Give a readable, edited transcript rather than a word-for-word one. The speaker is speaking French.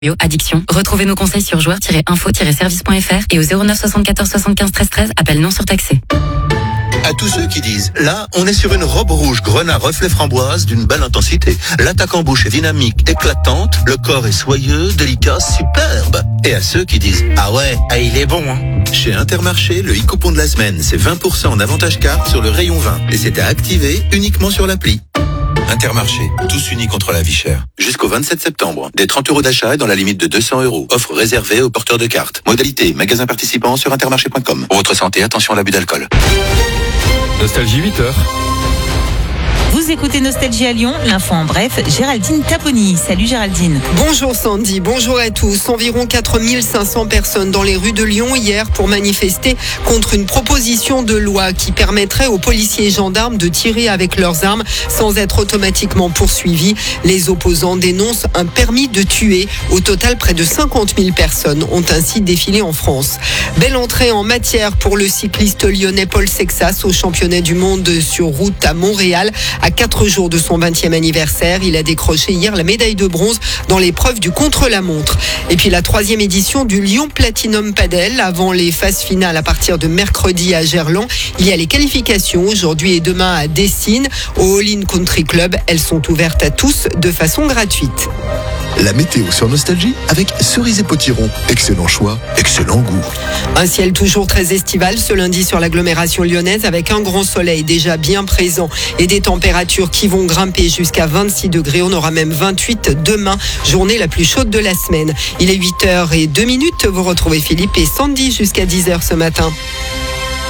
Addiction. Retrouvez nos conseils sur joueurs-info-service.fr et au 09 74 75 13 13, appel non surtaxé. À tous ceux qui disent, là, on est sur une robe rouge grenat reflet framboise d'une belle intensité. L'attaque en bouche est dynamique, éclatante, le corps est soyeux, délicat, superbe. Et à ceux qui disent, ah ouais, il est bon, hein. Chez Intermarché, le e-coupon de la semaine, c'est 20% en avantage carte sur le rayon 20. Et c'est à activer uniquement sur l'appli. Intermarché, tous unis contre la vie chère. Jusqu'au 27 septembre, des 30 € d'achat et dans la limite de 200 €. Offre réservée aux porteurs de cartes. Modalité, magasin participant sur intermarché.com. Pour votre santé, attention à l'abus d'alcool. Nostalgie 8h. Vous écoutez Nostalgie à Lyon, l'info en bref, Géraldine Taponi. Salut Géraldine. Bonjour Sandy, bonjour à tous. Environ 4500 personnes dans les rues de Lyon hier pour manifester contre une proposition de loi qui permettrait aux policiers et gendarmes de tirer avec leurs armes sans être automatiquement poursuivis. Les opposants dénoncent un permis de tuer. Au total, près de 50 000 personnes ont ainsi défilé en France. Belle entrée en matière pour le cycliste lyonnais Paul Sexas au championnat du monde sur route à Montréal. À 4 jours de son 20e anniversaire, il a décroché hier la médaille de bronze dans l'épreuve du contre-la-montre. Et puis la 3e édition du Lyon Platinum Padel. Avant les phases finales à partir de mercredi à Gerland, il y a les qualifications aujourd'hui et demain à Dessines. Au All In Country Club, elles sont ouvertes à tous de façon gratuite. La météo sur Nostalgie avec Cerise et Potiron. Excellent choix, excellent goût. Un ciel toujours très estival ce lundi sur l'agglomération lyonnaise avec un grand soleil déjà bien présent et des températures qui vont grimper jusqu'à 26 degrés. On aura même 28 demain, journée la plus chaude de la semaine. Il est 8h02. Vous retrouvez Philippe et Sandy jusqu'à 10h ce matin.